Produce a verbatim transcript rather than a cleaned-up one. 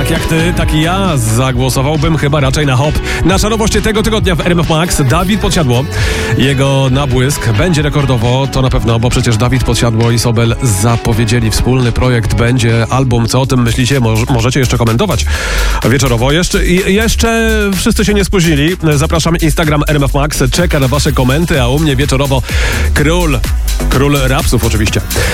Tak jak ty, tak i ja zagłosowałbym chyba raczej na hop. Nasza nowość tego tygodnia w R M F Max. Dawid Podsiadło. Jego nabłysk będzie rekordowo, to na pewno, bo przecież Dawid Podsiadło i Sobel zapowiedzieli wspólny projekt. Będzie album. Co o tym myślicie? Mo- możecie jeszcze komentować wieczorowo. Jeszcze, i, jeszcze wszyscy się nie spóźnili. Zapraszam, Instagram R M F Max. Czeka na wasze komenty, a u mnie wieczorowo król, król rapsów oczywiście.